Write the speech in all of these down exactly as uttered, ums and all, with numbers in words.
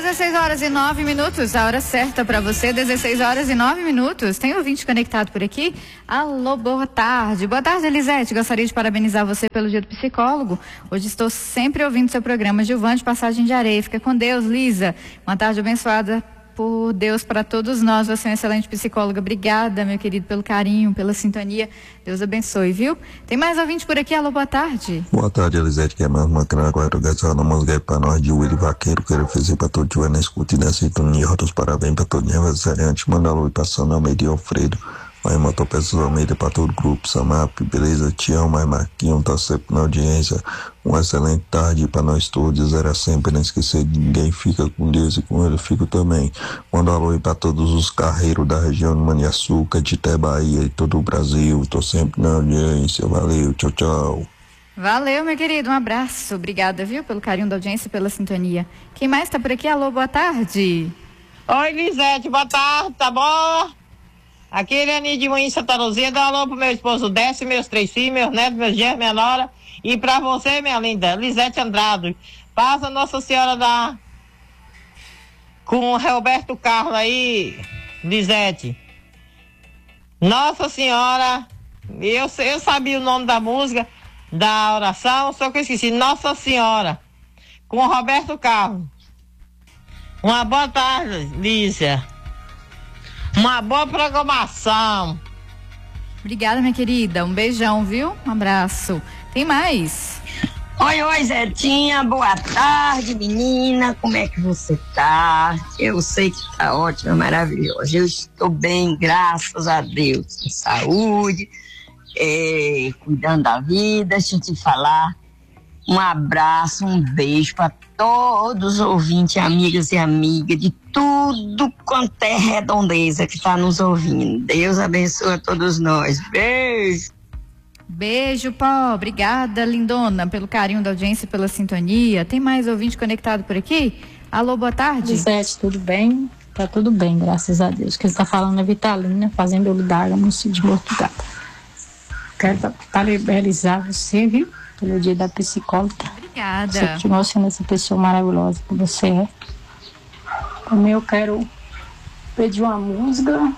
dezesseis horas e nove minutos, a hora certa para você, dezesseis horas e nove minutos. Tem ouvinte conectado por aqui? Alô, boa tarde. Boa tarde, Elisete. Gostaria de parabenizar você pelo dia do psicólogo. Hoje estou sempre ouvindo seu programa Gilvante Passagem de Areia. Fica com Deus, Lisa. Uma tarde abençoada por Deus para todos nós. Você é uma excelente psicóloga. Obrigada, meu querido, pelo carinho, pela sintonia. Deus abençoe, viu? Tem mais ouvinte por aqui? Alô, boa tarde. Boa tarde, Elisete, que é mais uma grande agora na música para nós de Willy Vaqueiro. Quero fazer para todos que na escuta e na sintonia. Rotos parabéns para todos os aniversariantes. Manda alô para Sônia Almeida e Alfredo. Mãe Motopeças Almeida para todo o grupo. Samap, beleza? Te amo, mais Marquinhos, tá sempre na audiência. Uma excelente tarde para nós todos. Era sempre, não esquecer de ninguém. Fica com Deus e com ele fico também. Manda alô aí para todos os carreiros da região de Maniaçuca, de Ité, Bahia e todo o Brasil. Tô sempre na audiência. Valeu, tchau, tchau. Valeu, meu querido, um abraço. Obrigada, viu, pelo carinho da audiência e pela sintonia. Quem mais tá por aqui? Alô, boa tarde. Oi, Lisete, boa tarde, tá bom? Aqui é Eliane de Moinho, Santa Luzia. Dá um alô pro meu esposo Décio, meus três filhos, meus netos, meus genros, minha nora. E pra você, minha linda, Lisete Andrade. Passa Nossa Senhora da... com o Roberto Carlos aí, Lisete. Nossa Senhora, eu, eu sabia o nome da música, da oração, só que eu esqueci. Nossa Senhora, com o Roberto Carlos. Uma boa tarde, Lícia. Uma boa programação. Obrigada, minha querida. Um beijão, viu? Um abraço. Tem mais? Oi, oi, Zetinha. Boa tarde, menina. Como é que você tá? Eu sei que tá ótima, maravilhosa. Eu estou bem, graças a Deus. Com saúde, é, cuidando da vida. Deixa eu te falar. Um abraço, um beijo para todos os ouvintes, amigas e amigas de tudo quanto é redondeza que está nos ouvindo. Deus abençoe a todos nós. Beijo. Beijo, Pó. Obrigada, lindona, pelo carinho da audiência e pela sintonia. Tem mais ouvinte conectado por aqui? Alô, boa tarde. Lisete, tudo bem? Tá tudo bem, graças a Deus. Quem está falando é Vitalina, fazendo D'Água, no sítio de Morto Gato. Quero parabenizar você, viu? Pelo dia da psicóloga. Obrigada. Você continua sendo essa pessoa maravilhosa que você é. Também eu quero pedir uma música,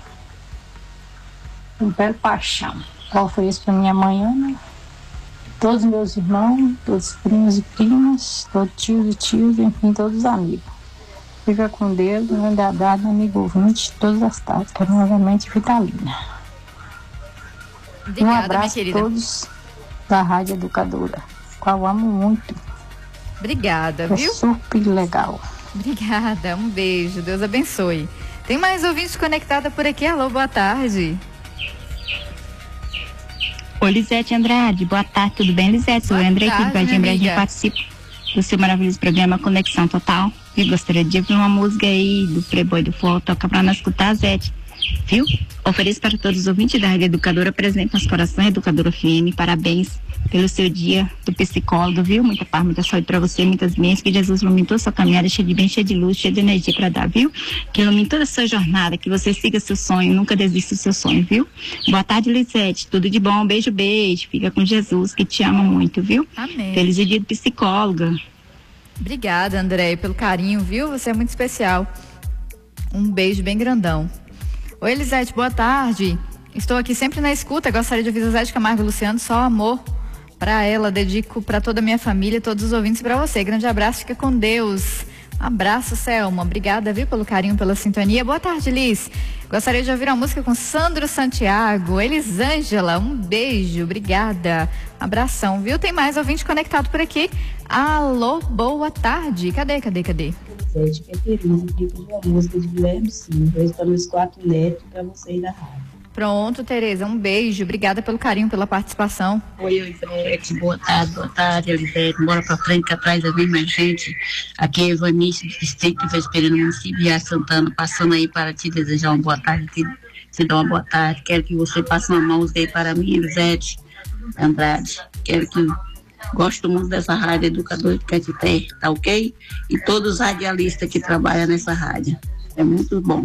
um pé paixão. Qual foi isso para minha mãe, Ana? Todos os meus irmãos, todos os primos e primas, todos tios e tios, enfim, todos os amigos. Fica com Deus, um grande abraço, amigo ouvinte, todas as tardes. Quero novamente Vitalina. Obrigada, um abraço minha a todos da Rádio Educadora, qual eu amo muito. Obrigada, é viu? Super legal. Obrigada, um beijo, Deus abençoe. Tem mais ouvintes conectada por aqui? Alô, boa tarde. Oi, Lisete Andrade, boa tarde, tudo bem, Lisete? Sou André, aqui do Jardim Brasília, participo do seu maravilhoso programa Conexão Total. Eu gostaria de ouvir uma música aí do Playboy do Forró, toca pra nós escutar, Zete. Viu? Ofereço para todos os ouvintes da Rádio Educadora, presente nos corações, Educadora F M. Parabéns pelo seu dia do psicólogo, viu? Muita paz, muita saúde para você, muitas bênçãos. Que Jesus ilumine toda a sua caminhada, cheia de bem, cheia de luz, cheia de energia para dar, viu? Que ilumine toda a sua jornada, que você siga seu sonho, nunca desista do seu sonho, viu? Boa tarde, Lisete. Tudo de bom. Beijo, beijo. Fica com Jesus, que te ama muito, viu? Amém. Feliz dia do psicóloga. Obrigada, André, pelo carinho, viu? Você é muito especial. Um beijo bem grandão. Oi, Elisete, boa tarde. Estou aqui sempre na escuta. Gostaria de ouvir Zezé de Camargo e Luciano, só amor para ela. Dedico para toda a minha família, todos os ouvintes, para você. Grande abraço, fica com Deus. Um abraço, Selma. Obrigada, viu, pelo carinho, pela sintonia. Boa tarde, Liz. Gostaria de ouvir uma música com Sandro Santiago, Elisângela. Um beijo, obrigada. Abração, viu? Tem mais ouvinte conectado por aqui. Alô, boa tarde. Cadê, cadê, cadê? Sete Caterina, tipo de uma música de Guilherme Silva. Dois para meus quatro netos, para você e da rádio. Pronto, Tereza, um beijo. Obrigada pelo carinho, pela participação. Oi, Elisete, boa tarde, boa tarde, Elisete. Bora pra frente, que atrás da mesma gente. Aqui é Evanice, do Distrito de Vespeira, no município de Santana, passando aí para te desejar uma boa tarde, te, te dar uma boa tarde. Quero que você passe uma música aí para mim, Elisete Andrade. Quero que... Gosto muito dessa rádio Educadora de Caetité, tá ok? E todos os radialistas que trabalham nessa rádio. É muito bom.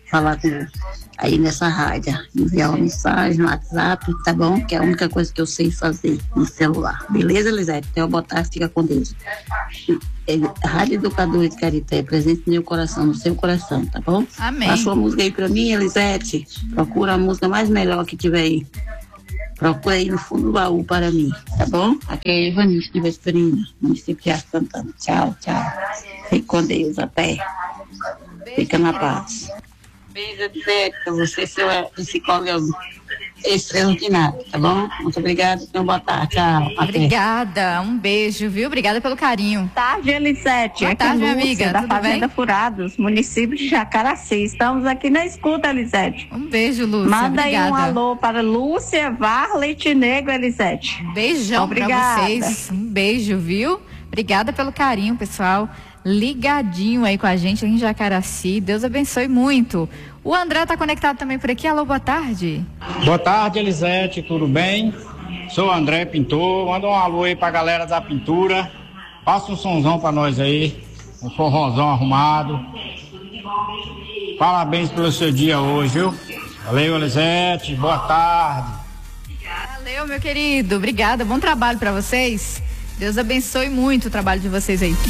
falar com aí nessa rádio, enviar uma mensagem no WhatsApp, tá bom? Que é a única coisa que eu sei fazer no celular. Beleza, Elisete? Até eu botar, fica com Deus. Rádio Educadora de Carité, presente no meu coração, no seu coração, tá bom? Amém. Passa uma música aí pra mim, Elisete. Procura a música mais melhor que tiver aí. Procura aí no fundo do baú para mim, tá bom? Aqui é Evanice de Vesperina, município de Aço Santana. Tchau, tchau. Fique com Deus, até. Fica na paz. Beijo, Elisete, você, seu psicólogo extraordinário, tá bom? Muito obrigada, então boa tarde, tchau. Obrigada, um beijo, viu? Obrigada pelo carinho. Boa tarde, Elisete. Boa tarde, minha amiga. Da Tudo Fazenda bem? Furados, município de Jacaraci. Estamos aqui na escuta, Elisete. Um beijo, Lúcia. Manda obrigada. aí um alô para Lúcia, Varlet Negro, Elisete. Beijão Obrigada. pra vocês. Um beijo, viu? Obrigada pelo carinho, pessoal. Ligadinho aí com a gente em Jacaraci. Deus abençoe muito. O André tá conectado também por aqui. Alô, boa tarde. Boa tarde, Elisete, tudo bem? Sou o André Pintor, manda um alô aí pra galera da pintura. Passa um sonzão pra nós aí, um forrozão arrumado. Parabéns pelo seu dia hoje, viu? Valeu, Elisete, boa tarde. Valeu, meu querido. Obrigada, bom trabalho pra vocês. Deus abençoe muito o trabalho de vocês aí.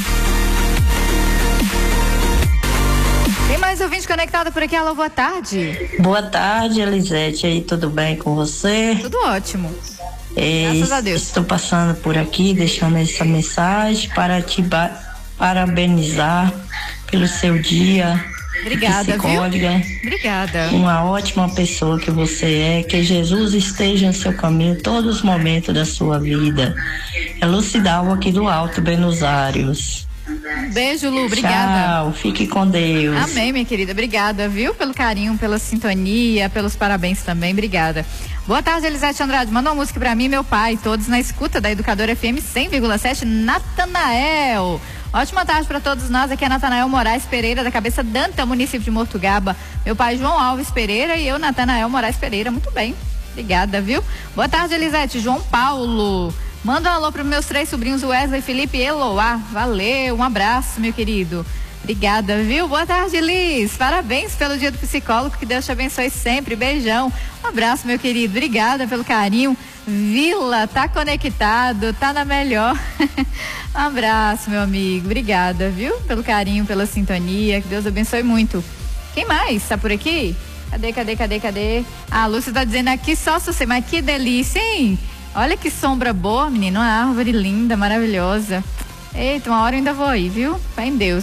Tem mais ouvinte conectado por aqui. Alô, boa tarde. Boa tarde, Elisete. Aí, tudo bem com você? Tudo ótimo. É, Graças a Deus. Estou passando por aqui, deixando essa mensagem para te ba- parabenizar pelo seu dia. Obrigada, psicóloga. viu? Obrigada. Uma ótima pessoa que você é. Que Jesus esteja no seu caminho todos os momentos da sua vida. É Lucidal aqui do Alto Benusários. Um beijo, Lu. Obrigada. Tchau, fique com Deus. Amém, minha querida. Obrigada, viu? Pelo carinho, pela sintonia, pelos parabéns também. Obrigada. Boa tarde, Elisete Andrade. Manda uma música pra mim e meu pai. Todos na escuta da Educadora F M cem vírgula sete, Natanael. Ótima tarde para todos nós. Aqui é Natanael Moraes Pereira, da Cabeça Danta, município de Mortugaba. Meu pai João Alves Pereira e eu, Natanael Moraes Pereira. Muito bem. Obrigada, viu? Boa tarde, Elisete. João Paulo. Manda um alô para meus três sobrinhos, Wesley, Felipe e Eloá. Valeu, um abraço, meu querido. Obrigada, viu? Boa tarde, Liz. Parabéns pelo dia do psicólogo, que Deus te abençoe sempre. Beijão. Um abraço, meu querido. Obrigada pelo carinho. Vila, tá conectado, tá na melhor. Um abraço, meu amigo. Obrigada, viu? Pelo carinho, pela sintonia. Que Deus abençoe muito. Quem mais tá por aqui? Cadê, cadê, cadê, cadê? Ah, a Lúcia tá dizendo aqui só você, mas que delícia, hein? Olha que sombra boa, menino, uma árvore linda, maravilhosa. Eita, uma hora eu ainda vou aí, viu? Fé em Deus.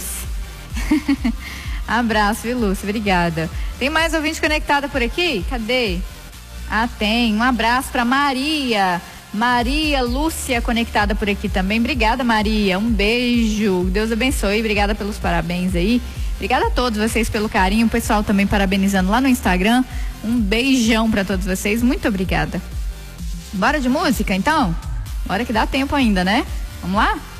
Abraço, viu, Lúcia? Obrigada. Tem mais ouvinte conectada por aqui? Cadê? Ah, tem. Um abraço pra Maria. Maria Lúcia conectada por aqui também. Obrigada, Maria. Um beijo. Deus abençoe. Obrigada pelos parabéns aí. Obrigada a todos vocês pelo carinho. O pessoal também parabenizando lá no Instagram. Um beijão pra todos vocês. Muito obrigada. Bora de música, então? Bora que dá tempo ainda, né? Vamos lá?